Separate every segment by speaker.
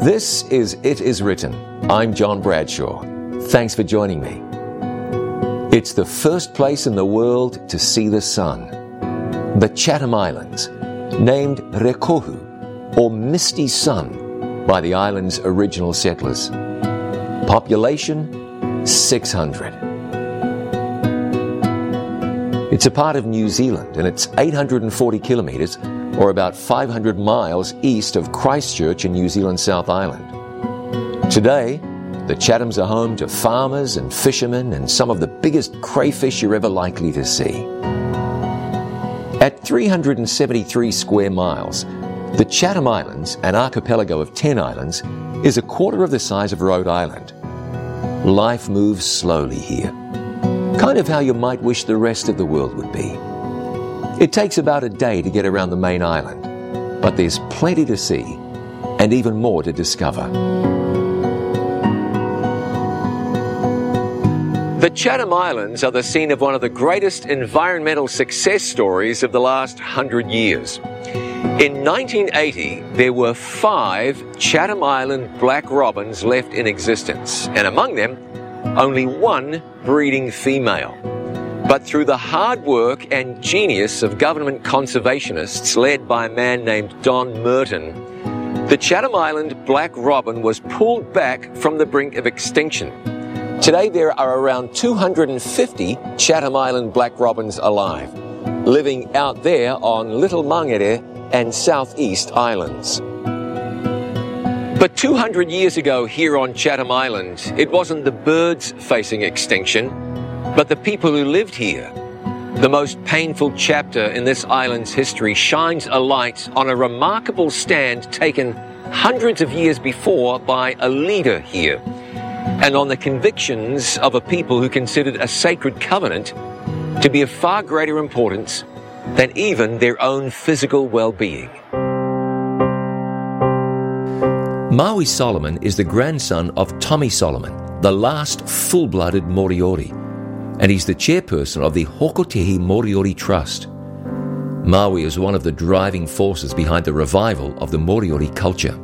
Speaker 1: This is It Is Written. I'm John Bradshaw. Thanks for joining me. It's the first place in the world to see the sun. The Chatham Islands, named Rekohu, or Misty Sun, by the island's original settlers. Population, 600. It's a part of New Zealand, and it's 840 kilometres, or about 500 miles east of Christchurch in New Zealand's South Island. Today, the Chathams are home to farmers and fishermen and some of the biggest crayfish you're ever likely to see. At 373 square miles, the Chatham Islands, an archipelago of 10 islands, is a quarter of the size of Rhode Island. Life moves slowly here, kind of how you might wish the rest of the world would be. It takes about a day to get around the main island, but there's plenty to see and even more to discover. The Chatham Islands are the scene of one of the greatest environmental success stories of the last 100 years. In 1980, there were 5 Chatham Island black robins left in existence, and among them, only 1 breeding female. But through the hard work and genius of government conservationists led by a man named Don Merton, the Chatham Island black robin was pulled back from the brink of extinction. Today there are around 250 Chatham Island black robins alive, living out there on Little Mangere and Southeast Islands. But 200 years ago here on Chatham Island, it wasn't the birds facing extinction, but the people who lived here. The most painful chapter in this island's history shines a light on a remarkable stand taken hundreds of years before by a leader here, and on the convictions of a people who considered a sacred covenant to be of far greater importance than even their own physical well-being. Maui Solomon is the grandson of Tommy Solomon, the last full-blooded Moriori, and he's the chairperson of the Hokotehi Moriori Trust. Maui is one of the driving forces behind the revival of the Moriori culture.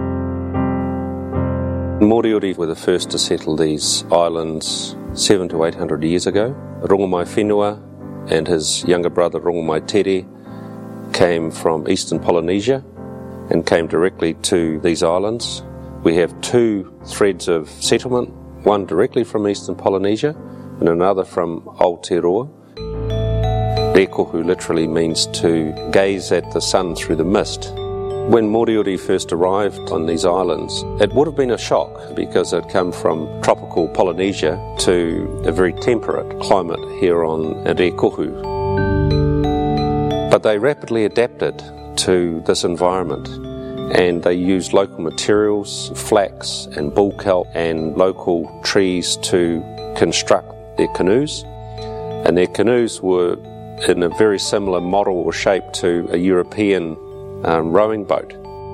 Speaker 2: Moriori were the first to settle these islands 700 to 800 years ago. Rongomai Whenua and his younger brother Rongomai Tere came from eastern Polynesia and came directly to these islands. We have 2 threads of settlement, one directly from eastern Polynesia and another from Aotearoa. Rekohu literally means to gaze at the sun through the mist. When Moriori first arrived on these islands, it would have been a shock because it come from tropical Polynesia to a very temperate climate here on Rekohu. But they rapidly adapted to this environment, and they used local materials, flax and bull kelp and local trees to construct their canoes. And their canoes were in a very similar model or shape to a European rowing boat.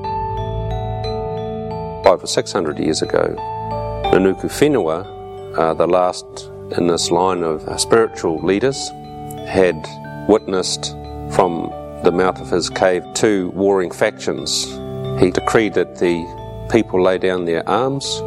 Speaker 2: 500 or 600 years ago, Nunuku Whenua, the last in this line of spiritual leaders, had witnessed from the mouth of his cave 2 warring factions. He decreed that the people lay down their arms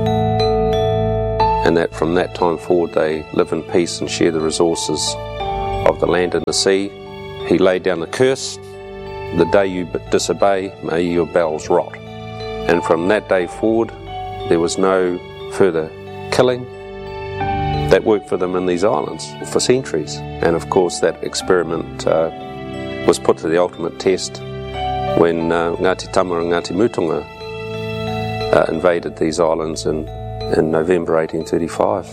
Speaker 2: and that from that time forward they live in peace and share the resources of the land and the sea. He laid down the curse, the day you disobey, may your bowels rot. And from that day forward, there was no further killing. That worked for them in these islands for centuries. And of course that experiment was put to the ultimate test when Ngāti Tama and Ngāti Mutunga invaded these islands in November 1835.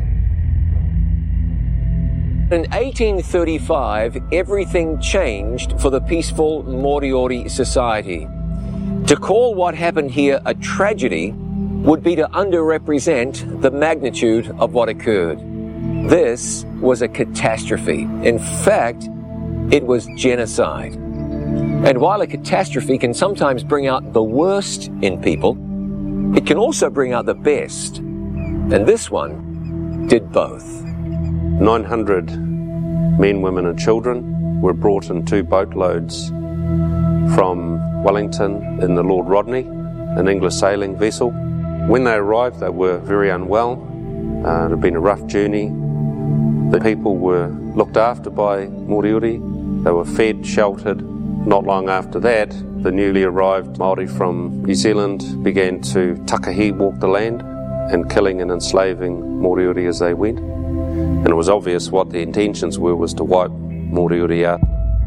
Speaker 1: In 1835, everything changed for the peaceful Moriori society. To call what happened here a tragedy would be to underrepresent the magnitude of what occurred. This was a catastrophe. In fact, it was genocide. And while a catastrophe can sometimes bring out the worst in people, it can also bring out the best. And this one did both.
Speaker 2: 900 men, women and children were brought in 2 boatloads from Wellington in the Lord Rodney an English sailing vessel. When they arrived, they were very unwell. It had been a rough journey. The people were looked after by Moriori. They were fed, sheltered. Not long after that, the newly arrived Māori from New Zealand began to takahi walk the land and killing and enslaving Moriori as they went. And it was obvious what the intentions were, was to wipe Moriori out.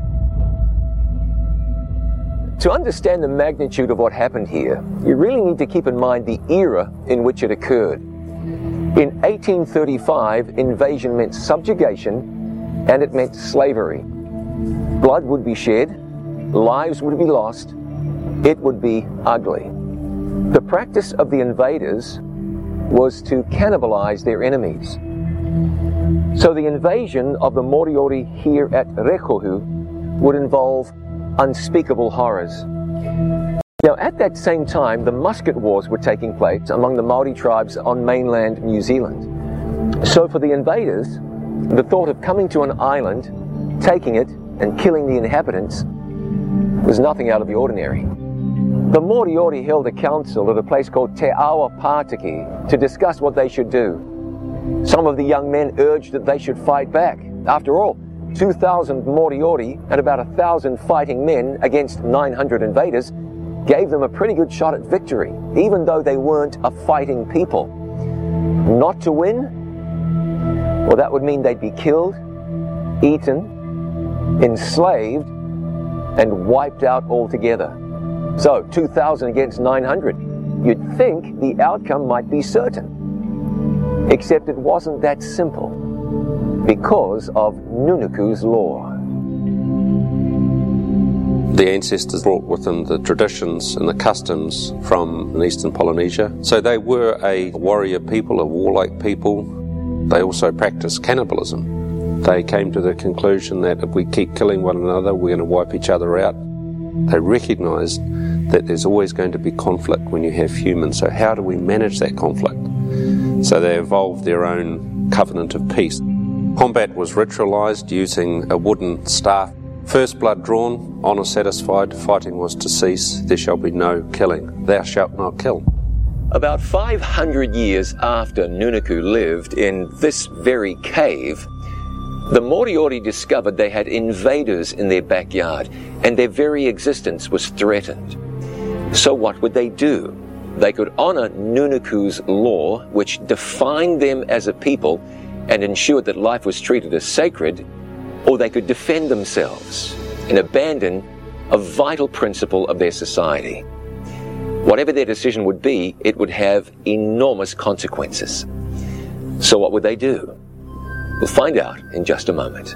Speaker 1: To understand the magnitude of what happened here, you really need to keep in mind the era in which it occurred. In 1835, invasion meant subjugation and it meant slavery. Blood would be shed, lives would be lost, it would be ugly. The practice of the invaders was to cannibalize their enemies. So the invasion of the Moriori here at Rekohu would involve unspeakable horrors. Now, at that same time, the musket wars were taking place among the Māori tribes on mainland New Zealand. So for the invaders, the thought of coming to an island, taking it, and killing the inhabitants was nothing out of the ordinary. The Moriori held a council at a place called Te Awa Pātiki to discuss what they should do. Some of the young men urged that they should fight back. After all, 2,000 Moriori and about 1,000 fighting men against 900 invaders gave them a pretty good shot at victory, even though they weren't a fighting people. Not to win? Well, that would mean they'd be killed, eaten, enslaved, and wiped out altogether. So, 2,000 against 900. You'd think the outcome might be certain. Except it wasn't that simple, because of Nunuku's law.
Speaker 2: The ancestors brought with them the traditions and the customs from eastern Polynesia. So they were a warrior people, a warlike people. They also practiced cannibalism. They came to the conclusion that if we keep killing one another, we're going to wipe each other out. They recognized that there's always going to be conflict when you have humans. So how do we manage that conflict? So they evolved their own covenant of peace. Combat was ritualized using a wooden staff. First blood drawn, honour satisfied, fighting was to cease, there shall be no killing. Thou shalt not kill.
Speaker 1: About 500 years after Nunuku lived in this very cave, the Moriori discovered they had invaders in their backyard and their very existence was threatened. So what would they do? They could honour Nunuku's law, which defined them as a people and ensured that life was treated as sacred, or they could defend themselves and abandon a vital principle of their society. Whatever their decision would be, it would have enormous consequences. So what would they do? We'll find out in just a moment.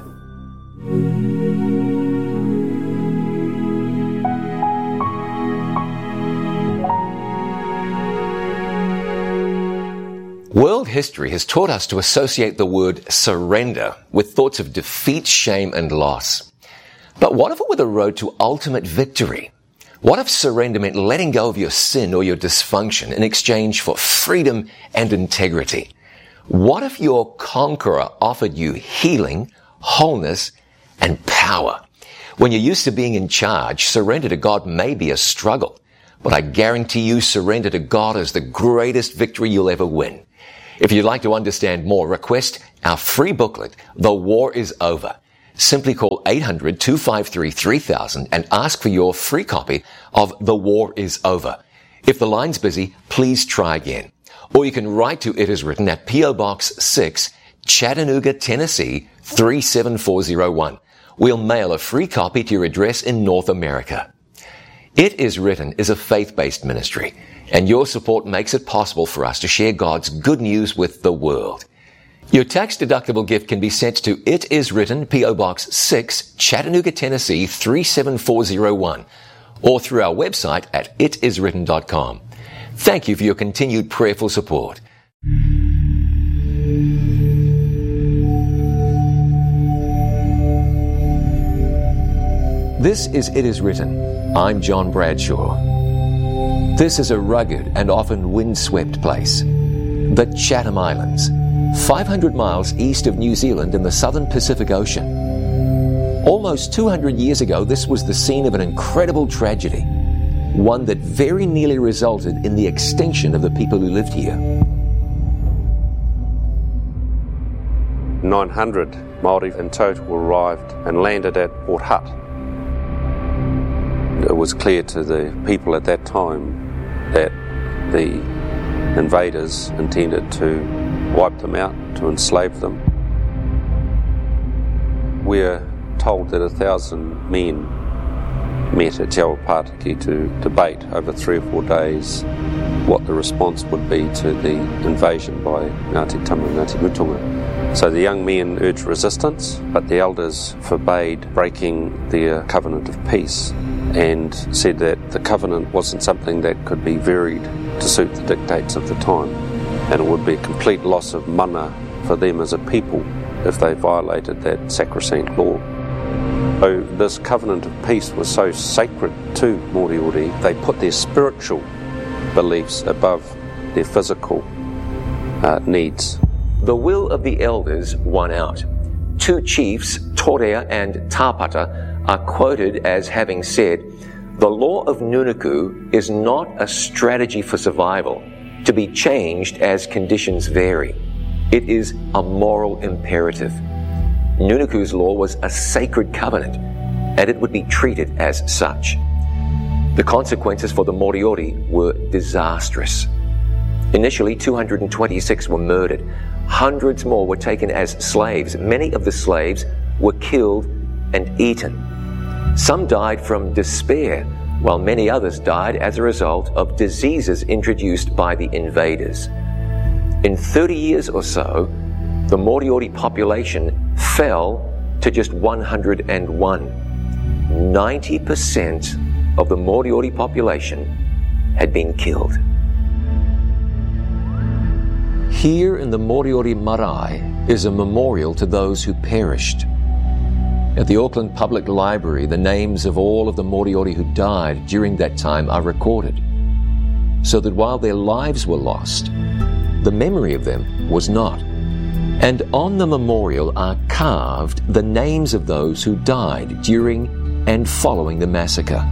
Speaker 1: World history has taught us to associate the word surrender with thoughts of defeat, shame, and loss. But what if it were the road to ultimate victory? What if surrender meant letting go of your sin or your dysfunction in exchange for freedom and integrity? What if your conqueror offered you healing, wholeness, and power? When you're used to being in charge, surrender to God may be a struggle, but I guarantee you surrender to God is the greatest victory you'll ever win. If you'd like to understand more, request our free booklet, The War is Over. Simply call 800-253-3000 and ask for your free copy of The War is Over. If the line's busy, please try again. Or you can write to It Is Written at P.O. Box 6, Chattanooga, Tennessee 37401. We'll mail a free copy to your address in North America. It Is Written is a faith-based ministry, and your support makes it possible for us to share God's good news with the world. Your tax-deductible gift can be sent to It Is Written, P.O. Box 6, Chattanooga, Tennessee 37401, or through our website at itiswritten.com. Thank you for your continued prayerful support. This is It Is Written. I'm John Bradshaw. This is a rugged and often windswept place. The Chatham Islands, 500 miles east of New Zealand in the southern Pacific Ocean. Almost 200 years ago, this was the scene of an incredible tragedy. one that very nearly resulted in the extinction of the people who lived here.
Speaker 2: 900 Māori in total arrived and landed at Port Hutt. It was clear to the people at that time that the invaders intended to wipe them out, to enslave them. We're told that 1,000 men met at Te Awa Pātiki to debate over 3 or 4 days what the response would be to the invasion by Ngāti Tamu and Ngāti Mutunga. So the young men urged resistance, but the elders forbade breaking their covenant of peace and said that the covenant wasn't something that could be varied to suit the dictates of the time, and it would be a complete loss of mana for them as a people if they violated that sacrosanct law. So this covenant of peace was so sacred to Moriori, they put their spiritual beliefs above their physical needs.
Speaker 1: The will of the elders won out. 2 chiefs, Torea and Tāpata, are quoted as having said, "The law of Nunuku is not a strategy for survival, to be changed as conditions vary. It is a moral imperative." Nunuku's law was a sacred covenant, and it would be treated as such. The consequences for the Moriori were disastrous. Initially, 226 were murdered. Hundreds more were taken as slaves. Many of the slaves were killed and eaten. Some died from despair, while many others died as a result of diseases introduced by the invaders. In 30 years or so, the Moriori population fell to just 101. 90% of the Moriori population had been killed. Here in the Moriori Marae is a memorial to those who perished. At the Auckland Public Library, the names of all of the Moriori who died during that time are recorded, so that while their lives were lost, the memory of them was not. And on the memorial are carved the names of those who died during and following the massacre.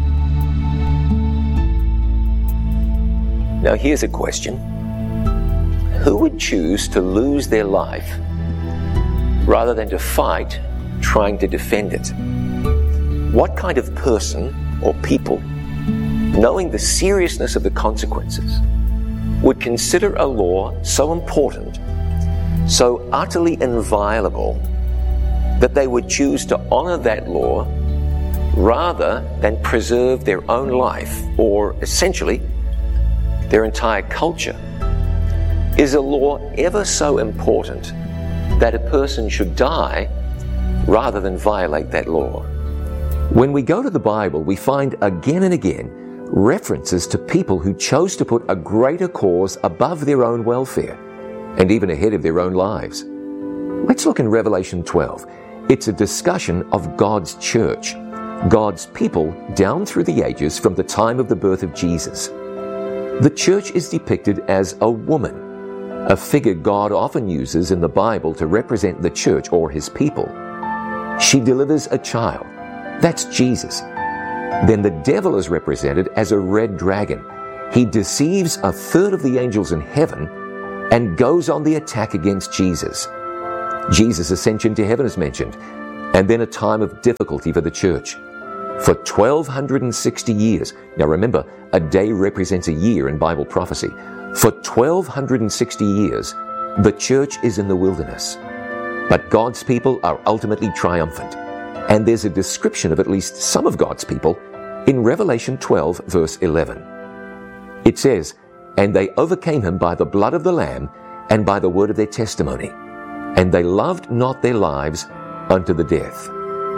Speaker 1: Now here's a question. Who would choose to lose their life rather than to fight trying to defend it? What kind of person or people, knowing the seriousness of the consequences, would consider a law so important, so utterly inviolable, that they would choose to honor that law rather than preserve their own life, or essentially their entire culture? Is a law ever so important that a person should die rather than violate that law? When we go to the Bible, we find again and again references to people who chose to put a greater cause above their own welfare and even ahead of their own lives. Let's look in Revelation 12. It's a discussion of God's church, God's people down through the ages from the time of the birth of Jesus. The church is depicted as a woman, a figure God often uses in the Bible to represent the church or his people. She delivers a child. That's Jesus. Then the devil is represented as a red dragon. He deceives a third of the angels in heaven and goes on the attack against Jesus. Jesus' ascension to heaven is mentioned, and then a time of difficulty for the church. For 1,260 years, now remember, a day represents a year in Bible prophecy. For 1,260 years, the church is in the wilderness. But God's people are ultimately triumphant. And there's a description of at least some of God's people in Revelation 12, verse 11. It says, "And they overcame him by the blood of the Lamb and by the word of their testimony. And they loved not their lives unto the death."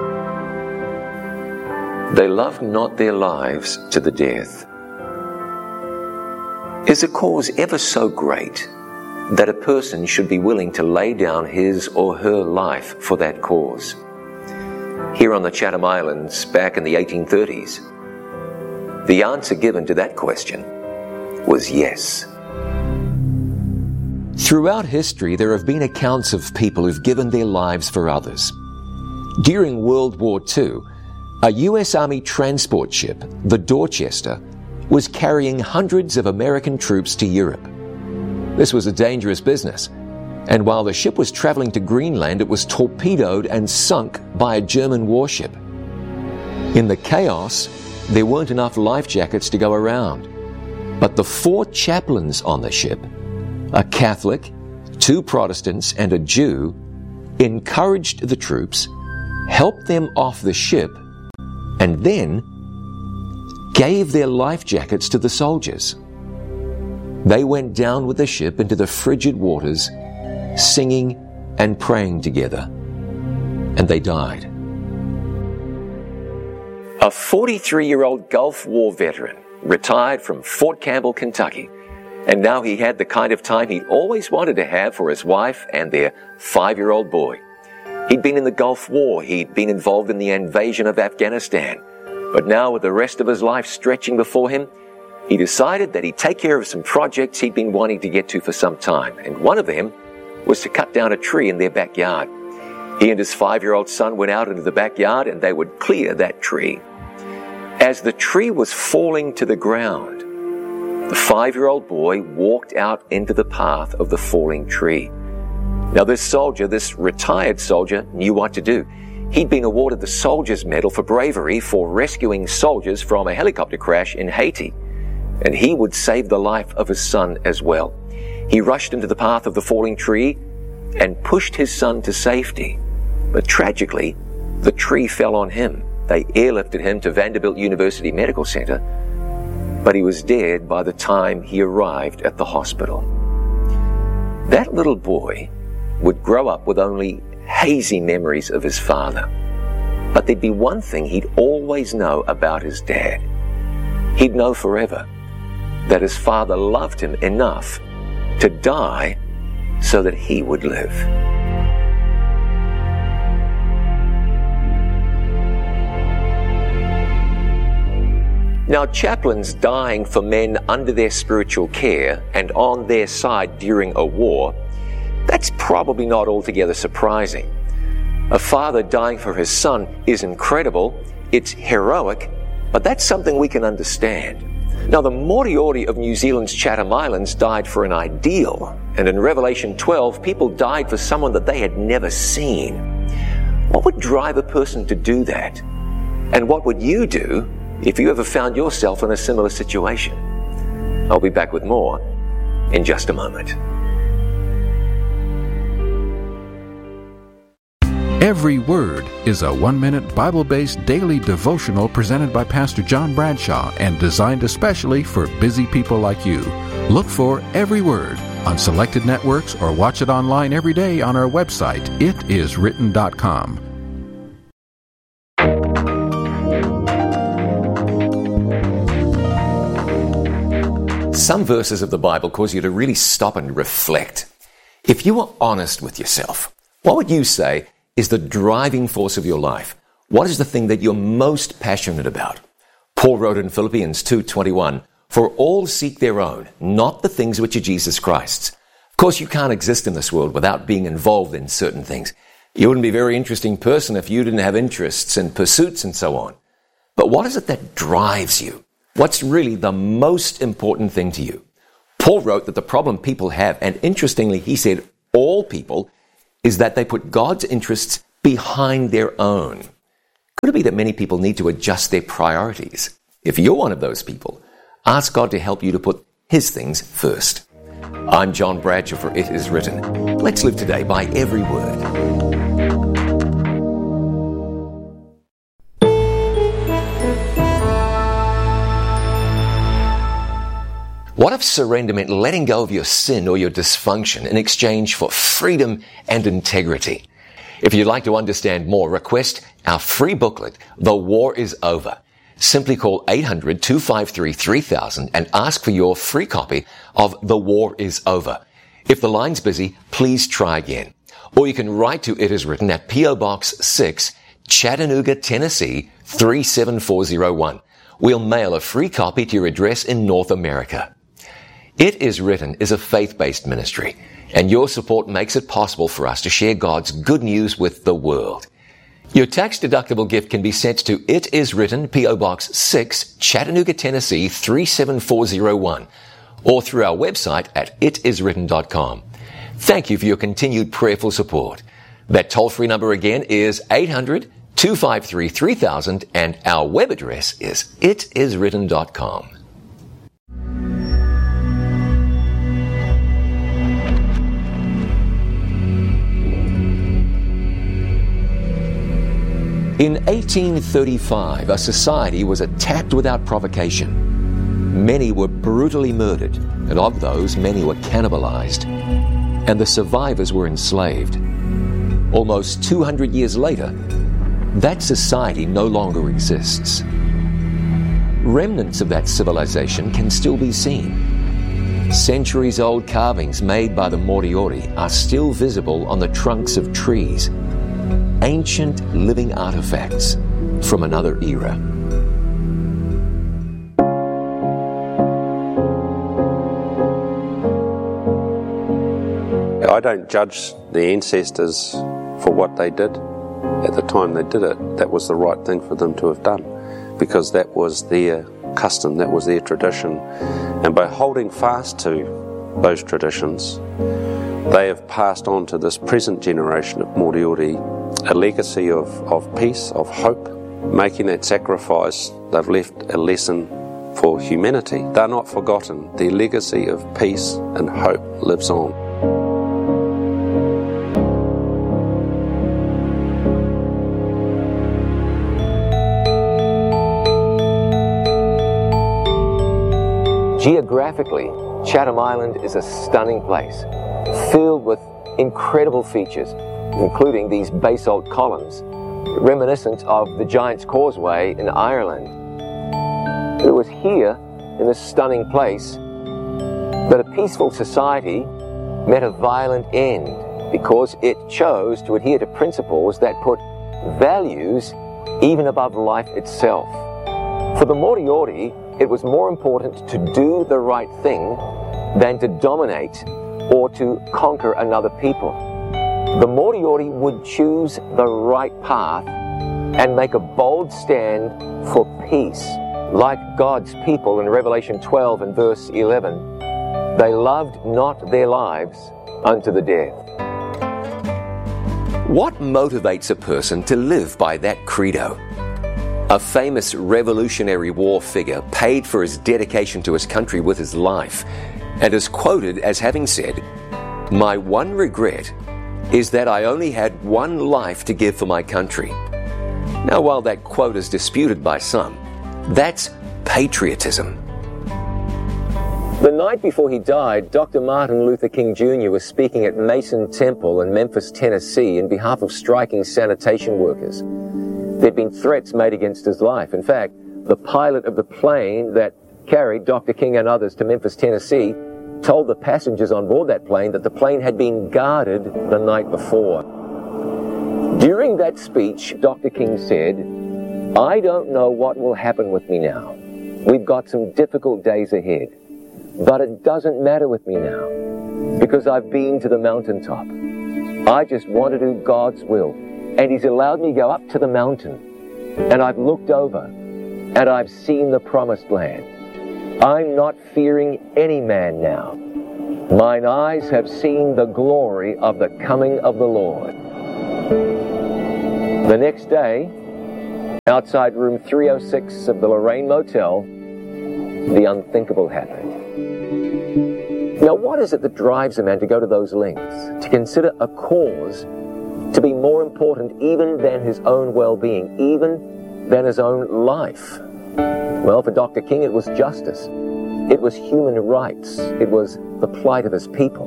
Speaker 1: They loved not their lives to the death. Is a cause ever so great that a person should be willing to lay down his or her life for that cause? Here on the Chatham Islands, back in the 1830s, the answer given to that question was yes. Throughout history, there have been accounts of people who've given their lives for others. During World War II, a U.S. Army transport ship, the Dorchester, was carrying hundreds of American troops to Europe. This was a dangerous business, and while the ship was traveling to Greenland, it was torpedoed and sunk by a German warship. In the chaos, there weren't enough life jackets to go around, but the 4 chaplains on the ship, a Catholic, 2 Protestants, and a Jew, encouraged the troops, helped them off the ship, and then gave their life jackets to the soldiers. They went down with the ship into the frigid waters, singing and praying together, and they died. A 43-year-old Gulf War veteran retired from Fort Campbell, Kentucky, and now he had the kind of time he'd always wanted to have for his wife and their 5-year-old boy. He'd been in the Gulf War, he'd been involved in the invasion of Afghanistan, but now with the rest of his life stretching before him, he decided that he'd take care of some projects he'd been wanting to get to for some time, and one of them was to cut down a tree in their backyard. He and his 5-year-old son went out into the backyard and they would clear that tree. As the tree was falling to the ground, the 5-year-old boy walked out into the path of the falling tree. Now this retired soldier, knew what to do. He'd been awarded the Soldier's Medal for bravery for rescuing soldiers from a helicopter crash in Haiti, and he would save the life of his son as well. He rushed into the path of the falling tree and pushed his son to safety, but tragically, the tree fell on him. They airlifted him to Vanderbilt University Medical Center, but he was dead by the time he arrived at the hospital. That little boy would grow up with only hazy memories of his father, but there'd be one thing he'd always know about his dad. He'd know forever that his father loved him enough to die so that he would live. Now, chaplains dying for men under their spiritual care and on their side during a war, that's probably not altogether surprising. A father dying for his son is incredible, it's heroic, but that's something we can understand. Now, the Moriori of New Zealand's Chatham Islands died for an ideal, and in Revelation 12, people died for someone that they had never seen. What would drive a person to do that? And what would you do if you ever found yourself in a similar situation? I'll be back with more in just a moment.
Speaker 3: Every Word is a 1-minute Bible-based daily devotional presented by Pastor John Bradshaw and designed especially for busy people like you. Look for Every Word on selected networks or watch it online every day on our website, itiswritten.com.
Speaker 1: Some verses of the Bible cause you to really stop and reflect. If you were honest with yourself, what would you say is the driving force of your life? What is the thing that you're most passionate about? Paul wrote in Philippians 2:21, "For all seek their own, not the things which are Jesus Christ's." Of course, you can't exist in this world without being involved in certain things. You wouldn't be a very interesting person if you didn't have interests and pursuits and so on. But what is it that drives you? What's really the most important thing to you? Paul wrote that the problem people have, and interestingly, he said all people, is that they put God's interests behind their own. Could it be that many people need to adjust their priorities? If you're one of those people, ask God to help you to put His things first. I'm John Bradshaw for It Is Written. Let's live today by every word. What if surrender meant letting go of your sin or your dysfunction in exchange for freedom and integrity? If you'd like to understand more, request our free booklet, The War Is Over. Simply call 800-253-3000 and ask for your free copy of The War Is Over. If the line's busy, please try again. Or you can write to It Is Written at P.O. Box 6, Chattanooga, Tennessee 37401. We'll mail a free copy to your address in North America. It Is Written is a faith-based ministry, and your support makes it possible for us to share God's good news with the world. Your tax-deductible gift can be sent to It Is Written, P.O. Box 6, Chattanooga, Tennessee 37401, or through our website at itiswritten.com. Thank you for your continued prayerful support. That toll-free number again is 800-253-3000, and our web address is itiswritten.com. In 1835, a society was attacked without provocation. Many were brutally murdered, and of those, many were cannibalized, and the survivors were enslaved. Almost 200 years later, that society no longer exists. Remnants of that civilization can still be seen. Centuries-old carvings made by the Moriori are still visible on the trunks of trees. Ancient living artifacts from another era.
Speaker 2: I don't judge the ancestors for what they did. At the time they did it, that was the right thing for them to have done, because that was their custom, that was their tradition. And by holding fast to those traditions, they have passed on to this present generation of Moriori a legacy of peace, of hope. Making that sacrifice, they've left a lesson for humanity. They're not forgotten. Their legacy of peace and hope lives on.
Speaker 1: Geographically, Chatham Island is a stunning place, filled with incredible features, including these basalt columns, reminiscent of the Giant's Causeway in Ireland. It was here, in this stunning place, that a peaceful society met a violent end because it chose to adhere to principles that put values even above life itself. For the Moriori, it was more important to do the right thing than to dominate or to conquer another people. The Moriori would choose the right path and make a bold stand for peace. Like God's people in Revelation 12 and verse 11, they loved not their lives unto the death. What motivates a person to live by that credo? A famous Revolutionary War figure paid for his dedication to his country with his life and is quoted as having said, "My one regret is that I only had one life to give for my country." Now, while that quote is disputed by some, that's patriotism. The night before he died, Dr. Martin Luther King Jr. was speaking at Mason Temple in Memphis, Tennessee, in behalf of striking sanitation workers. There'd been threats made against his life. In fact, the pilot of the plane that carried Dr. King and others to Memphis, Tennessee, told the passengers on board that plane that the plane had been guarded the night before. During that speech, Dr. King said, "I don't know what will happen with me now. We've got some difficult days ahead. But it doesn't matter with me now, because I've been to the mountaintop. I just want to do God's will. And He's allowed me to go up to the mountain. And I've looked over, and I've seen the promised land. I'm not fearing any man now. Mine eyes have seen the glory of the coming of the Lord." The next day, outside room 306 of the Lorraine Motel, the unthinkable happened. Now, what is it that drives a man to go to those lengths, to consider a cause to be more important even than his own well-being, even than his own life? Well, for Dr. King, it was justice. It was human rights. It was the plight of his people.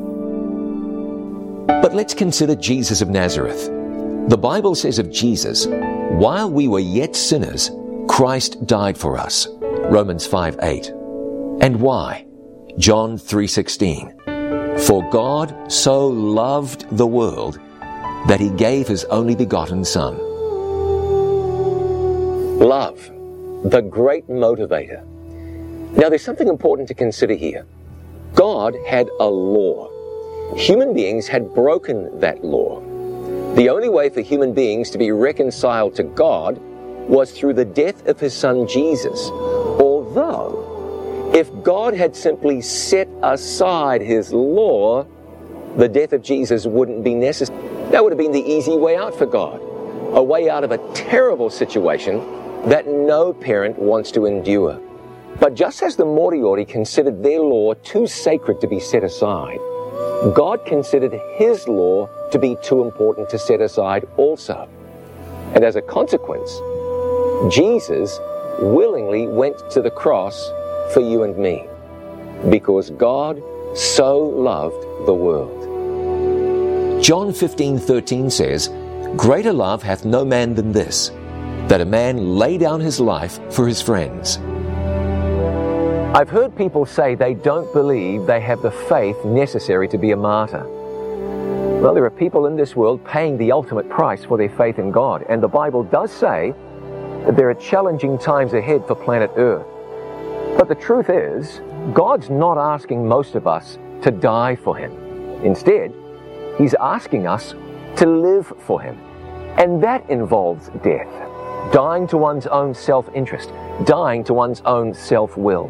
Speaker 1: But let's consider Jesus of Nazareth. The Bible says of Jesus, "While we were yet sinners, Christ died for us." Romans 5:8. And why? John 3:16. "For God so loved the world that He gave His only begotten Son." Love, the great motivator. Now, there's something important to consider here. God had a law. Human beings had broken that law. The only way for human beings to be reconciled to God was through the death of His Son Jesus. Although, if God had simply set aside His law, the death of Jesus wouldn't be necessary. That would have been the easy way out for God, a way out of a terrible situation that no parent wants to endure. But just as the Moriori considered their law too sacred to be set aside, God considered His law to be too important to set aside also. And as a consequence, Jesus willingly went to the cross for you and me, because God so loved the world. John 15:13 says, "Greater love hath no man than this, that a man lay down his life for his friends." I've heard people say they don't believe they have the faith necessary to be a martyr. Well, there are people in this world paying the ultimate price for their faith in God, and the Bible does say that there are challenging times ahead for planet Earth. But the truth is, God's not asking most of us to die for Him. Instead, He's asking us to live for Him. And that involves death. Dying to one's own self-interest. Dying to one's own self-will.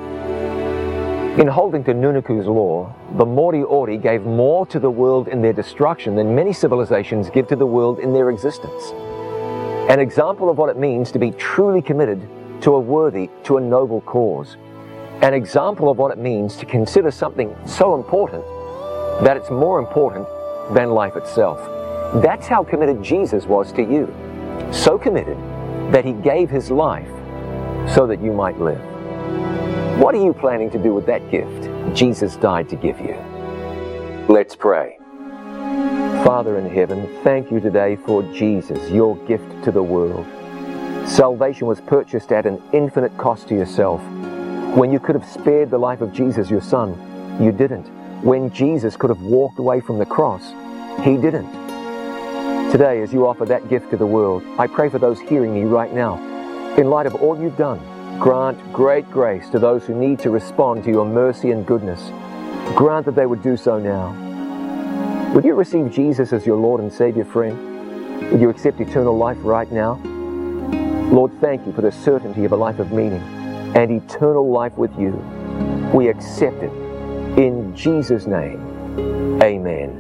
Speaker 1: In holding to Nunuku's law, the Moriori gave more to the world in their destruction than many civilizations give to the world in their existence. An example of what it means to be truly committed to a noble cause. An example of what it means to consider something so important that it's more important than life itself. That's how committed Jesus was to you. So committed that He gave His life so that you might live. What are you planning to do with that gift Jesus died to give you? Let's pray. Father in heaven, thank You today for Jesus, Your gift to the world. Salvation was purchased at an infinite cost to Yourself. When You could have spared the life of Jesus, Your Son, You didn't. When Jesus could have walked away from the cross, He didn't. Today, as You offer that gift to the world, I pray for those hearing Me right now. In light of all You've done, grant great grace to those who need to respond to Your mercy and goodness. Grant that they would do so now. Would you receive Jesus as your Lord and Savior, friend? Would you accept eternal life right now? Lord, thank You for the certainty of a life of meaning and eternal life with You. We accept it. In Jesus' name, amen.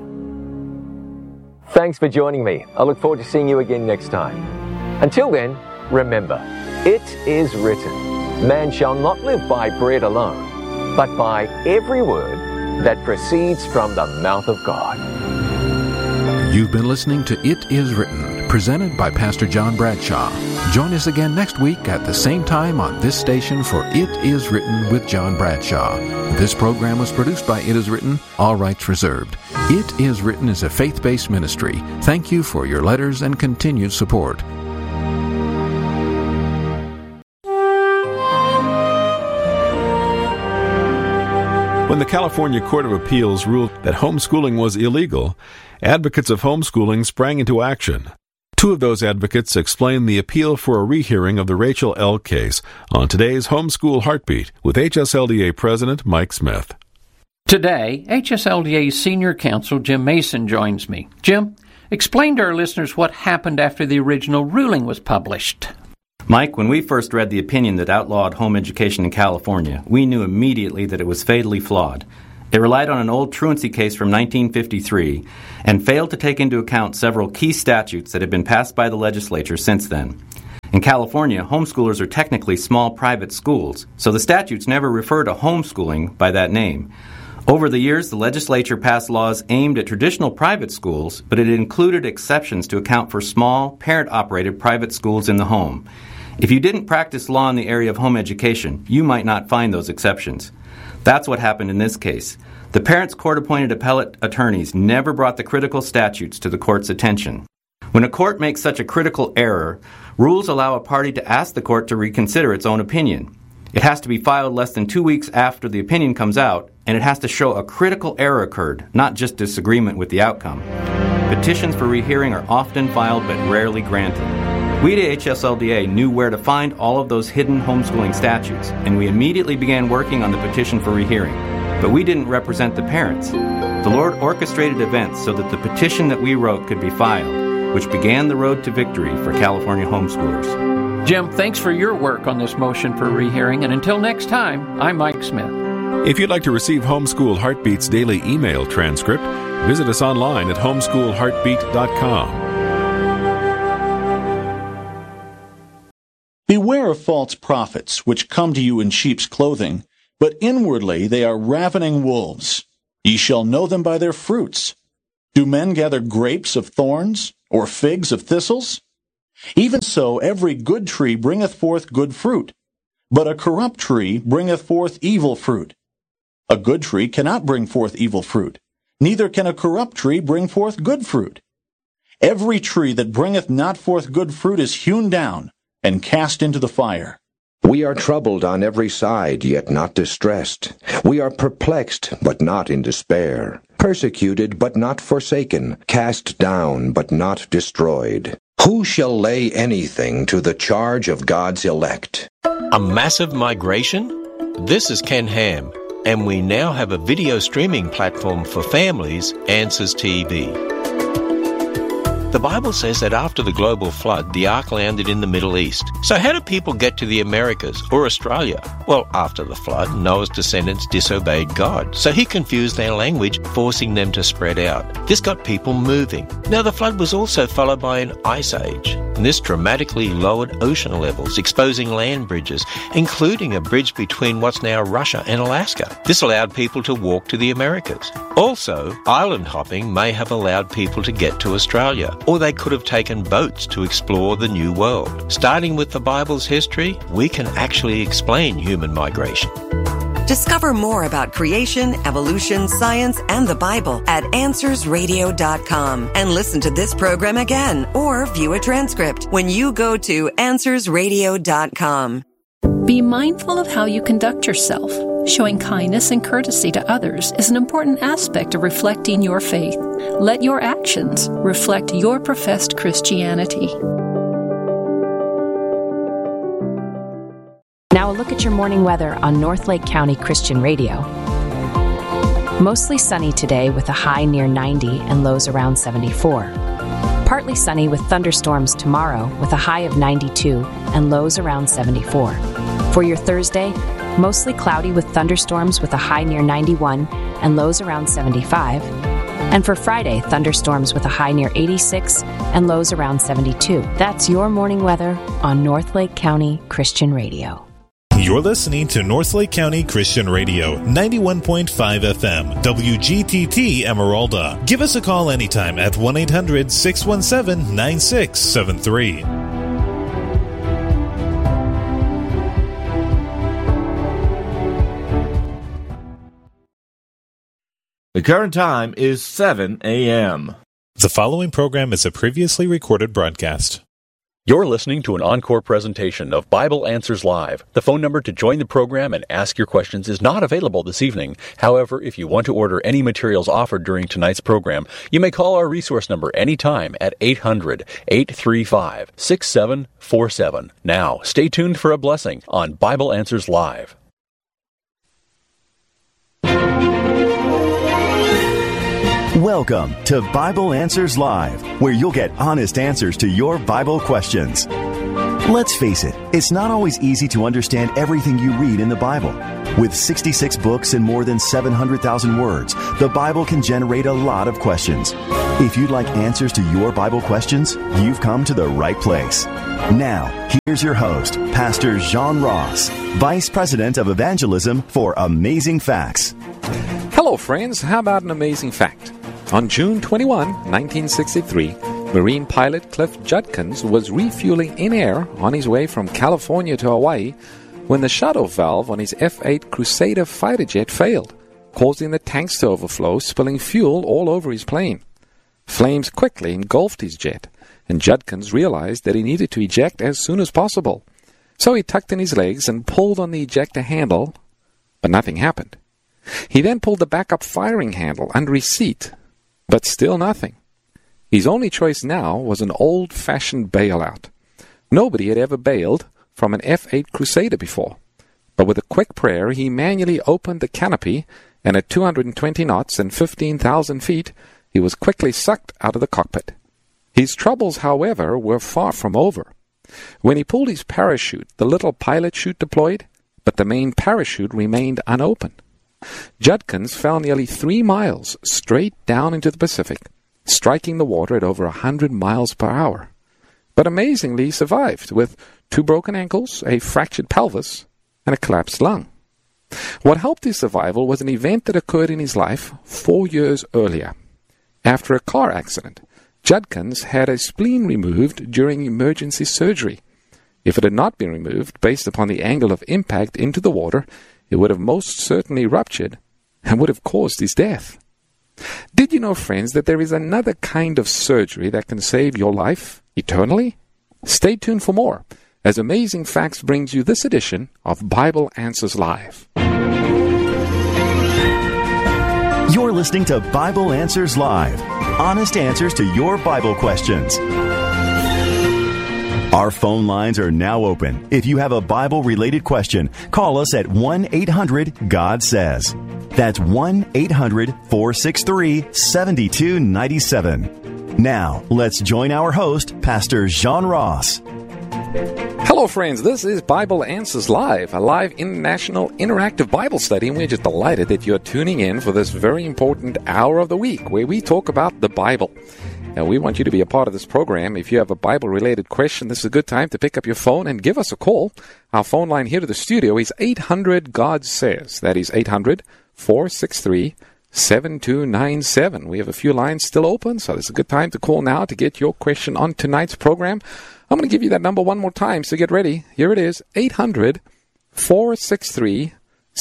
Speaker 1: Thanks for joining me. I look forward to seeing you again next time. Until then, remember, it is written, man shall not live by bread alone, but by every word that proceeds from the mouth of God.
Speaker 3: You've been listening to It Is Written, presented by Pastor John Bradshaw. Join us again next week at the same time on this station for It Is Written with John Bradshaw. This program was produced by It Is Written, all rights reserved. It Is Written is a faith-based ministry. Thank you for your letters and continued support.
Speaker 4: When the California Court of Appeals ruled that homeschooling was illegal, advocates of homeschooling sprang into action. Two of those advocates explained the appeal for a rehearing of the Rachel L. case on today's Homeschool Heartbeat with HSLDA President Mike Smith.
Speaker 5: Today, HSLDA Senior Counsel Jim Mason joins me. Jim, explain to our listeners what happened after the original ruling was published.
Speaker 6: Mike, when we first read the opinion that outlawed home education in California, we knew immediately that it was fatally flawed. It relied on an old truancy case from 1953 and failed to take into account several key statutes that have been passed by the legislature since then. In California, homeschoolers are technically small private schools, so the statutes never refer to homeschooling by that name. Over the years, the legislature passed laws aimed at traditional private schools, but it included exceptions to account for small, parent-operated private schools in the home. If you didn't practice law in the area of home education, you might not find those exceptions. That's what happened in this case. The parents' court-appointed appellate attorneys never brought the critical statutes to the court's attention. When a court makes such a critical error, rules allow a party to ask the court to reconsider its own opinion. It has to be filed less than 2 weeks after the opinion comes out, and it has to show a critical error occurred, not just disagreement with the outcome. Petitions for rehearing are often filed but rarely granted. We at HSLDA knew where to find all of those hidden homeschooling statutes, and we immediately began working on the petition for rehearing. But we didn't represent the parents. The Lord orchestrated events so that the petition that we wrote could be filed, which began the road to victory for California homeschoolers.
Speaker 5: Jim, thanks for your work on this motion for rehearing, and until next time, I'm Mike Smith.
Speaker 4: If you'd like to receive Homeschool Heartbeat's daily email transcript, visit us online at homeschoolheartbeat.com.
Speaker 7: Beware of false prophets, which come to you in sheep's clothing, but inwardly they are ravening wolves. Ye shall know them by their fruits. Do men gather grapes of thorns, or figs of thistles? Even so every good tree bringeth forth good fruit, but a corrupt tree bringeth forth evil fruit. A good tree cannot bring forth evil fruit, neither can a corrupt tree bring forth good fruit. Every tree that bringeth not forth good fruit is hewn down, and cast into the fire.
Speaker 8: We are troubled on every side, yet not distressed. We are perplexed, but not in despair. Persecuted, but not forsaken. Cast down, but not destroyed. Who shall lay anything to the charge of God's elect?
Speaker 9: A massive migration? This is Ken Ham, and we now have a video streaming platform for families, Answers TV. The Bible says that after the global flood, the ark landed in the Middle East. So how do people get to the Americas or Australia? Well, after the flood, Noah's descendants disobeyed God, so he confused their language, forcing them to spread out. This got people moving. Now, the flood was also followed by an ice age, and this dramatically lowered ocean levels, exposing land bridges, including a bridge between what's now Russia and Alaska. This allowed people to walk to the Americas. Also, island hopping may have allowed people to get to Australia, or they could have taken boats to explore the New World. Starting with the Bible's history, we can actually explain human migration.
Speaker 10: Discover more about creation, evolution, science, and the Bible at AnswersRadio.com. And listen to this program again or view a transcript when you go to AnswersRadio.com.
Speaker 11: Be mindful of how you conduct yourself. Showing kindness and courtesy to others is an important aspect of reflecting your faith. Let your actions reflect your professed Christianity.
Speaker 12: Now a look at your morning weather on Northlake County Christian Radio. Mostly sunny today with a high near 90 and lows around 74. Partly sunny with thunderstorms tomorrow with a high of 92 and lows around 74. For your Thursday, mostly cloudy with thunderstorms with a high near 91 and lows around 75. And for Friday, thunderstorms with a high near 86 and lows around 72. That's your morning weather on Northlake County Christian Radio.
Speaker 13: You're listening to Northlake County Christian Radio, 91.5 FM, WGTT Emeralda. Give us a call anytime at 1-800-617-9673.
Speaker 14: The current time is 7 a.m.
Speaker 13: The following program is a previously recorded broadcast.
Speaker 15: You're listening to an encore presentation of Bible Answers Live. The phone number to join the program and ask your questions is not available this evening. However, if you want to order any materials offered during tonight's program, you may call our resource number anytime at 800-835-6747. Now, stay tuned for a blessing on Bible Answers Live.
Speaker 16: Welcome to Bible Answers Live, where you'll get honest answers to your Bible questions. Let's face it, it's not always easy to understand everything you read in the Bible. With 66 books and more than 700,000 words, the Bible can generate a lot of questions. If you'd like answers to your Bible questions, you've come to the right place. Now, here's your host, Pastor Jean Ross, Vice President of Evangelism for Amazing Facts.
Speaker 3: Hello, friends. How about an amazing fact? On June 21, 1963, Marine pilot Cliff Judkins was refueling in air on his way from California to Hawaii when the shut-off valve on his F-8 Crusader fighter jet failed, causing the tanks to overflow, spilling fuel all over his plane. Flames quickly engulfed his jet, and Judkins realized that he needed to eject as soon as possible. So he tucked in his legs and pulled on the ejector handle, but nothing happened. He then pulled the backup firing handle under his seat, but still nothing. His only choice now was an old-fashioned bailout. Nobody had ever bailed from an F-8 Crusader before, But with a quick prayer, he manually opened the canopy, and at 220 knots and 15,000 feet, he was quickly sucked out of the cockpit. His troubles, however, were far from over. When he pulled his parachute, the little pilot chute deployed, but the main parachute remained unopened. Judkins fell nearly 3 miles straight down into the Pacific, striking the water at over 100 miles per hour. But amazingly, he survived, with 2 broken ankles, a fractured pelvis, and a collapsed lung. What helped his survival was an event that occurred in his life 4 years earlier. After a car accident, Judkins had a spleen removed during emergency surgery. If it had not been removed, based upon the angle of impact into the water, it would have most certainly ruptured and would have caused his death. Did you know, friends, that there is another kind of surgery that can save your life eternally? Stay tuned for more, as Amazing Facts brings you this edition of Bible Answers Live.
Speaker 16: You're listening to Bible Answers Live. Honest answers to your Bible questions. Our phone lines are now open. If you have a Bible-related question, call us at 1-800-GOD-SAYS. That's 1-800-463-7297. Now, let's join our host, Pastor John Ross.
Speaker 3: Hello, friends. This is Bible Answers Live, a live international interactive Bible study, and we're just delighted that you're tuning in for this very important hour of the week where we talk about the Bible. And we want you to be a part of this program. If you have a Bible-related question, this is a good time to pick up your phone and give us a call. Our phone line here to the studio is 800-GOD-SAYS. That is 800-463-7297. We have a few lines still open, so this is a good time to call now to get your question on tonight's program. I'm going to give you that number one more time, so get ready. Here it is, 800-463-7297.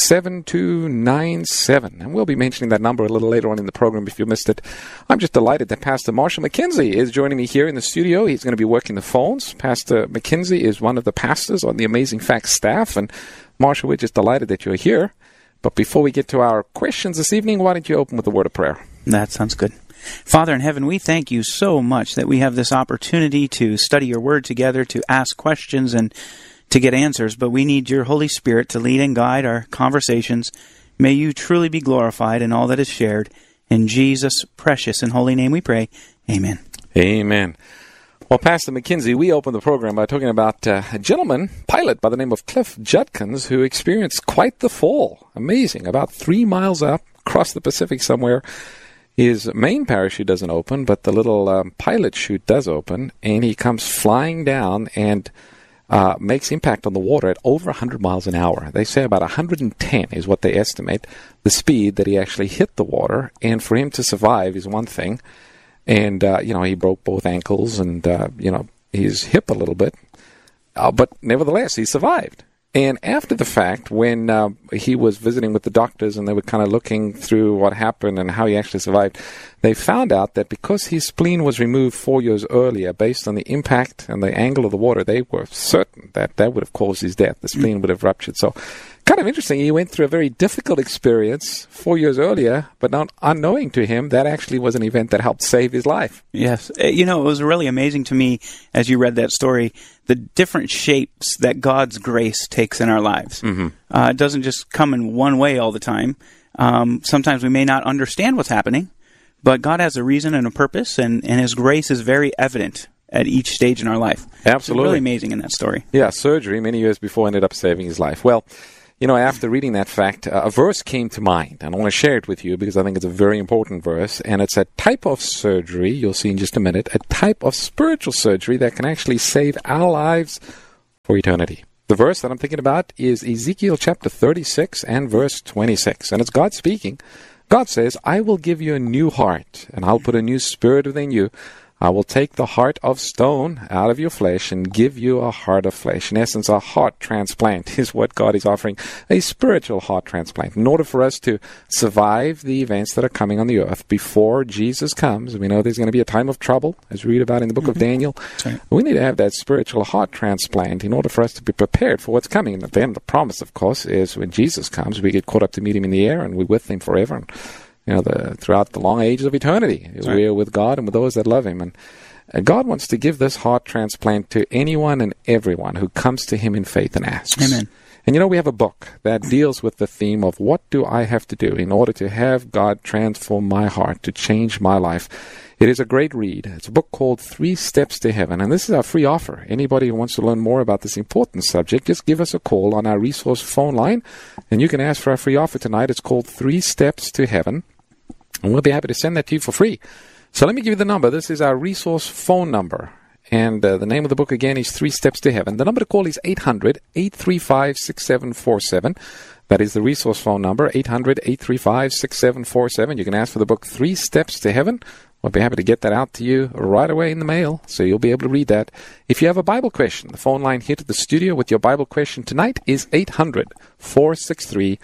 Speaker 3: And we'll be mentioning that number a little later on in the program if you missed it. I'm just delighted that Pastor Marshall McKenzie is joining me here in the studio. He's going to be working the phones. Pastor McKenzie is one of the pastors on the Amazing Facts staff. And Marshall, we're just delighted that you're here. But before we get to our questions this evening, why don't you open with a word of prayer?
Speaker 17: That sounds good. Father in heaven, we thank you so much that we have this opportunity to study your word together, to ask questions and to get answers, but we need your Holy Spirit to lead and guide our conversations. May you truly be glorified in all that is shared. In Jesus' precious and holy name we pray. Amen.
Speaker 3: Amen. Well, Pastor McKenzie, we opened the program by talking about a gentleman, pilot by the name of Cliff Judkins, who experienced quite the fall. Amazing. About 3 miles up across the Pacific somewhere. His main parachute doesn't open, but the little pilot chute does open, and he comes flying down and makes impact on the water at over 100 miles an hour. They say about 110 is what they estimate, the speed that he actually hit the water. And for him to survive is one thing. And, he broke both ankles and, his hip a little bit. But nevertheless, he survived. And after the fact, when he was visiting with the doctors and they were kind of looking through what happened and how he actually survived, they found out that because his spleen was removed 4 years earlier, based on the impact and the angle of the water, they were certain that that would have caused his death. The spleen would have ruptured. So kind of interesting. He went through a very difficult experience 4 years earlier, but not unknowing to him, that actually was an event that helped save his life.
Speaker 17: Yes. It was really amazing to me as you read that story, the different shapes that God's grace takes in our lives. Mm-hmm. It doesn't just come in one way all the time. Sometimes we may not understand what's happening, but God has a reason and a purpose, and His grace is very evident at each stage in our life.
Speaker 3: Absolutely.
Speaker 17: It's really amazing in that story.
Speaker 3: Yeah, surgery many years before ended up saving his life. Well, after reading that fact, a verse came to mind, and I want to share it with you because I think it's a very important verse, and it's a type of surgery, you'll see in just a minute, a type of spiritual surgery that can actually save our lives for eternity. The verse that I'm thinking about is Ezekiel chapter 36 and verse 26, and it's God speaking. God says, I will give you a new heart, and I'll put a new spirit within you. I will take the heart of stone out of your flesh and give you a heart of flesh. In essence, a heart transplant is what God is offering, a spiritual heart transplant. In order for us to survive the events that are coming on the earth before Jesus comes, we know there's going to be a time of trouble, as we read about in the book of Daniel. Right. We need to have that spiritual heart transplant in order for us to be prepared for what's coming. And then the promise, of course, is when Jesus comes, we get caught up to meet Him in the air, and we're with Him forever. And throughout the long ages of eternity. Right. We're with God and with those that love Him. And God wants to give this heart transplant to anyone and everyone who comes to Him in faith and asks.
Speaker 17: Amen.
Speaker 18: And we have a book that deals with the theme of what do I have to do in order to have God transform my heart, to change my life. It is a great read. It's a book called 3 Steps to Heaven, and this is our free offer. Anybody who wants to learn more about this important subject, just give us a call on our resource phone line, and you can ask for our free offer tonight. It's called 3 Steps to Heaven, and we'll be happy to send that to you for free. So let me give you the number. This is our resource phone number. And the name of the book, again, is 3 Steps to Heaven. The number to call is 800-835-6747. That is the resource phone number, 800-835-6747. You can ask for the book 3 Steps to Heaven. We'll be happy to get that out to you right away in the mail, so you'll be able to read that. If you have a Bible question, the phone line here to the studio with your Bible question tonight is 800-463-7297.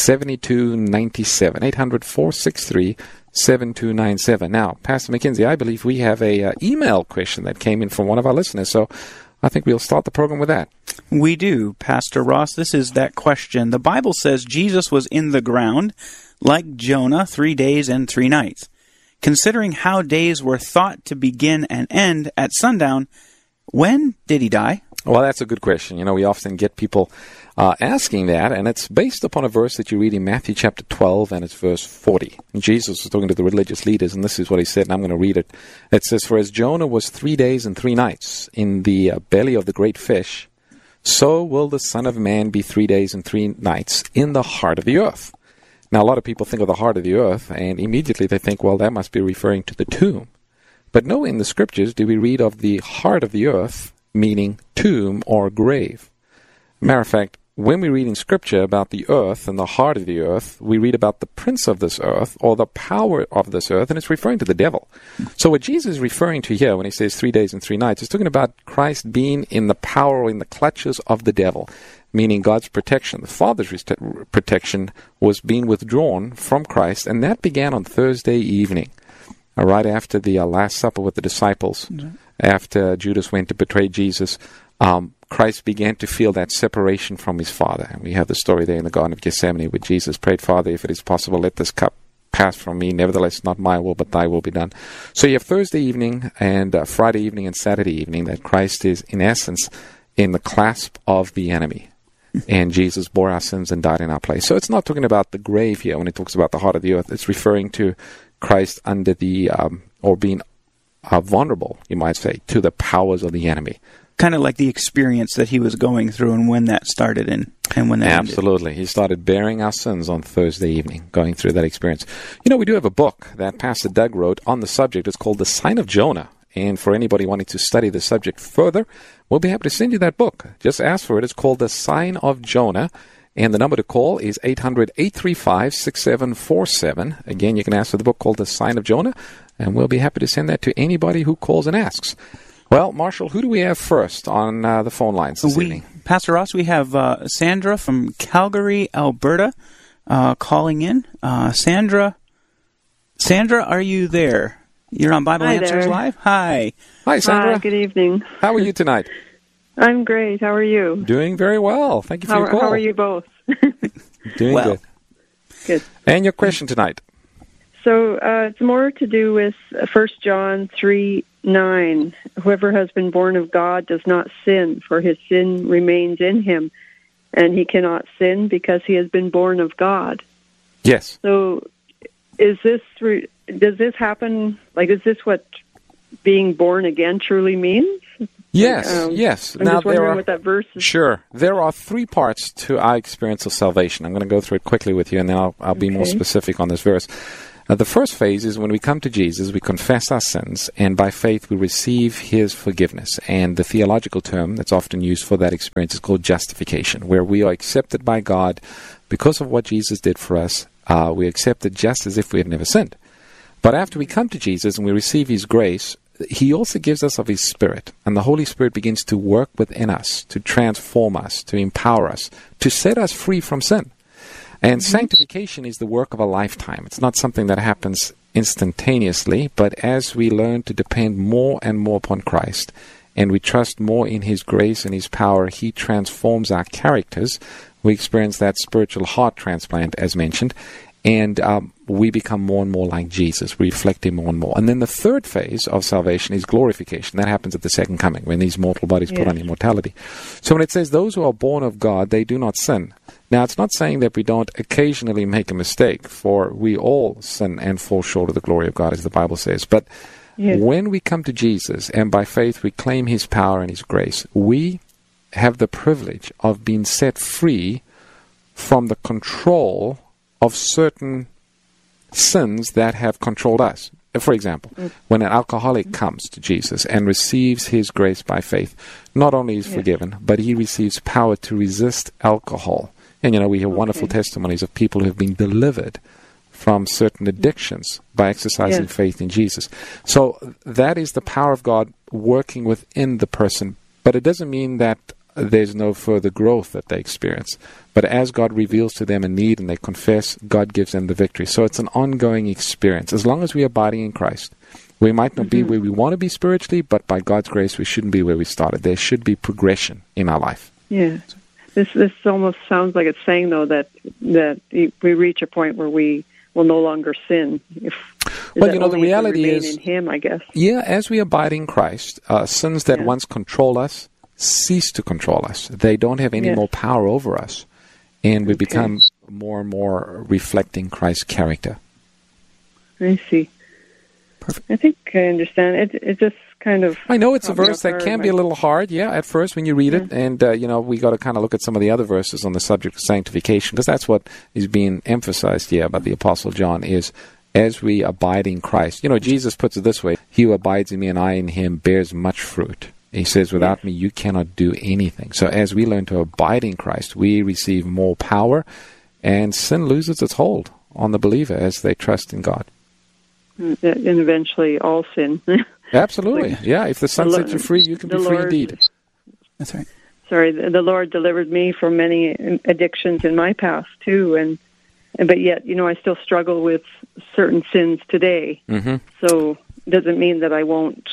Speaker 18: 800-463-7297. Now, Pastor McKenzie, I believe we have a email question that came in from one of our listeners, so I think we'll start the program with that.
Speaker 17: We do, Pastor Ross. This is that question. The Bible says Jesus was in the ground like Jonah 3 days and 3 nights. Considering how days were thought to begin and end at sundown, when did he die?
Speaker 18: Well, that's a good question. We often get people asking that, and it's based upon a verse that you read in Matthew chapter 12, and it's verse 40. And Jesus was talking to the religious leaders, and this is what he said, and I'm going to read it. It says, "For as Jonah was 3 days and 3 nights in the belly of the great fish, so will the Son of Man be 3 days and 3 nights in the heart of the earth." Now, a lot of people think of the heart of the earth, and immediately they think, well, that must be referring to the tomb. But no, in the Scriptures do we read of the heart of the earth, meaning tomb or grave. Matter of fact, when we read in Scripture about the earth and the heart of the earth, we read about the prince of this earth or the power of this earth, and it's referring to the devil. So what Jesus is referring to here when he says 3 days and 3 nights, he's talking about Christ being in the power or in the clutches of the devil, meaning God's protection. The Father's protection was being withdrawn from Christ, and that began on Thursday evening, right after the Last Supper with the disciples. After Judas went to betray Jesus, Christ began to feel that separation from his Father. And we have the story there in the Garden of Gethsemane where Jesus prayed, "Father, if it is possible, let this cup pass from me. Nevertheless, not my will, but thy will be done." So you have Thursday evening and Friday evening and Saturday evening that Christ is, in essence, in the clasp of the enemy. And Jesus bore our sins and died in our place. So it's not talking about the grave here when it talks about the heart of the earth. It's referring to Christ under the, or being vulnerable, you might say, to the powers of the enemy.
Speaker 17: Kind of like the experience that he was going through and when that started and when that
Speaker 18: Absolutely.
Speaker 17: ended.
Speaker 18: He started bearing our sins on Thursday evening, going through that experience. We do have a book that Pastor Doug wrote on the subject. It's called The Sign of Jonah. And for anybody wanting to study the subject further, we'll be happy to send you that book. Just ask for it. It's called The Sign of Jonah. And the number to call is 800-835-6747. Again, you can ask for the book called The Sign of Jonah, and we'll be happy to send that to anybody who calls and asks. Well, Marshall, who do we have first on the phone lines this evening?
Speaker 17: Pastor Ross, we have Sandra from Calgary, Alberta, calling in. Sandra, are you there? You're on Bible Answers Live? Hi.
Speaker 18: Hi, Sandra.
Speaker 19: Hi, good evening.
Speaker 18: How are you tonight?
Speaker 19: I'm great. How are you?
Speaker 18: Doing very well. Thank you for your call.
Speaker 19: How are you both?
Speaker 18: Doing good.
Speaker 19: Good.
Speaker 18: And your question tonight?
Speaker 19: So it's more to do with 1 John 3:9. Whoever has been born of God does not sin, for his sin remains in him, and he cannot sin because he has been born of God.
Speaker 18: Yes.
Speaker 19: So does this happen, is this what being born again truly means?
Speaker 18: Yes, yes.
Speaker 19: I'm just wondering what that verse is.
Speaker 18: Sure. There are 3 parts to our experience of salvation. I'm going to go through it quickly with you, and then I'll be more specific on this verse. The first phase is when we come to Jesus, we confess our sins, and by faith we receive his forgiveness. And the theological term that's often used for that experience is called justification, where we are accepted by God because of what Jesus did for us. We're accepted just as if we had never sinned. But after we come to Jesus and we receive his grace, he also gives us of his Spirit, and the Holy Spirit begins to work within us, to transform us, to empower us, to set us free from sin. And sanctification is the work of a lifetime. It's not something that happens instantaneously, but as we learn to depend more and more upon Christ, and we trust more in his grace and his power, he transforms our characters. We experience that spiritual heart transplant, as mentioned, And we become more and more like Jesus. We reflect Him more and more. And then the third phase of salvation is glorification. That happens at the second coming, when these mortal bodies put on immortality. So when it says those who are born of God, they do not sin. Now, it's not saying that we don't occasionally make a mistake, for we all sin and fall short of the glory of God, as the Bible says. But when we come to Jesus and by faith we claim His power and His grace, we have the privilege of being set free from the control of certain sins that have controlled us. For example, when an alcoholic comes to Jesus and receives His grace by faith, not only is forgiven, but he receives power to resist alcohol. And, we hear wonderful testimonies of people who have been delivered from certain addictions by exercising faith in Jesus. So that is the power of God working within the person. But it doesn't mean that there's no further growth that they experience. But as God reveals to them a need and they confess, God gives them the victory. So it's an ongoing experience. As long as we are abiding in Christ, we might not be where we want to be spiritually, but by God's grace, we shouldn't be where we started. There should be progression in our life.
Speaker 19: Yeah. This almost sounds like it's saying, though, that we reach a point where we will no longer sin.
Speaker 18: The reality is
Speaker 19: in Him, I guess.
Speaker 18: Yeah, as we abide in Christ, sins that once control us cease to control us. They don't have any more power over us. And we become more and more reflecting Christ's character.
Speaker 19: I see. Perfect. I think I understand. It just kind of...
Speaker 18: I know it's a verse that can be a little hard, at first when you read it. And, we got to kind of look at some of the other verses on the subject of sanctification, because that's what is being emphasized here by the Apostle John, is as we abide in Christ. Jesus puts it this way: He who abides in me and I in him bears much fruit. He says, without me, you cannot do anything. So as we learn to abide in Christ, we receive more power, and sin loses its hold on the believer as they trust in God.
Speaker 19: And eventually all sin.
Speaker 18: Absolutely. If the Son sets you free, you can be free indeed.
Speaker 17: That's right.
Speaker 19: Sorry, the Lord delivered me from many addictions in my past, too. But yet, I still struggle with certain sins today. Mm-hmm. So it doesn't mean that I won't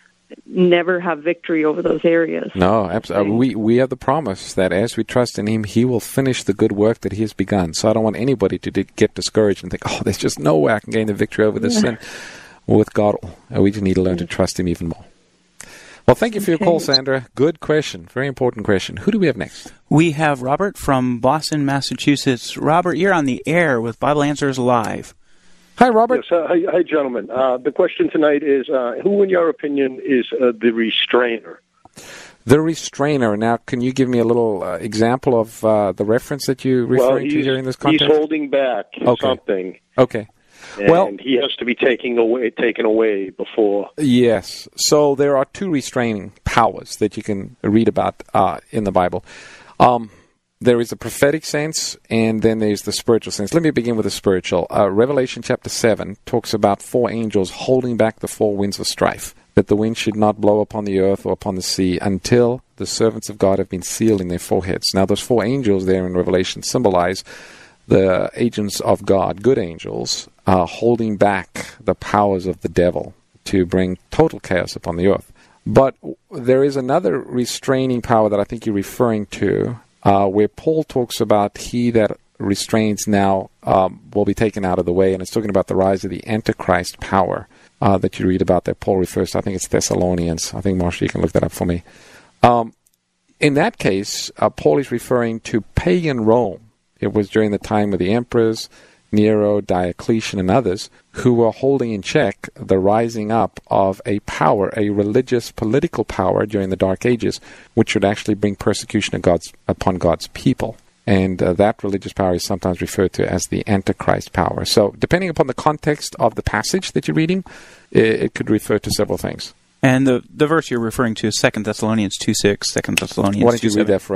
Speaker 19: never have victory over those areas.
Speaker 18: No, absolutely. We have the promise that as we trust in Him, He will finish the good work that He has begun. So I don't want anybody to get discouraged and think, there's just no way I can gain the victory over this sin. With God, we just need to learn to trust Him even more. Well, thank you for your call, Sandra. Good question. Very important question. Who do we have next?
Speaker 17: We have Robert from Boston, Massachusetts. Robert, you're on the air with Bible Answers Live.
Speaker 18: Hi, Robert.
Speaker 20: Yes, hi, gentlemen. The question tonight is, who, in your opinion, is the restrainer?
Speaker 18: The restrainer. Now, can you give me a little example of the reference that you're referring to here in this context?
Speaker 20: He's holding back something.
Speaker 18: Okay.
Speaker 20: And he has to be taken away before.
Speaker 18: Yes. So there are two restraining powers that you can read about in the Bible. There is a prophetic sense, and then there's the spiritual sense. Let me begin with the spiritual. Revelation chapter 7 talks about 4 angels holding back the 4 winds of strife, that the wind should not blow upon the earth or upon the sea until the servants of God have been sealed in their foreheads. Now, those 4 angels there in Revelation symbolize the agents of God, good angels, holding back the powers of the devil to bring total chaos upon the earth. But there is another restraining power that I think you're referring to, where Paul talks about he that restrains now will be taken out of the way, and it's talking about the rise of the Antichrist power that you read about that Paul refers to. I think it's Thessalonians. I think, Marsha, you can look that up for me. In that case, Paul is referring to pagan Rome. It was during the time of the emperors, Nero, Diocletian, and others, who were holding in check the rising up of a power, a religious, political power during the Dark Ages, which would actually bring persecution upon God's people. And that religious power is sometimes referred to as the Antichrist power. So, depending upon the context of the passage that you're reading, it could refer to several things.
Speaker 17: And the verse you're referring to is 2 Thessalonians 2:6, 2 Thessalonians 2:7.
Speaker 18: Why don't you read that for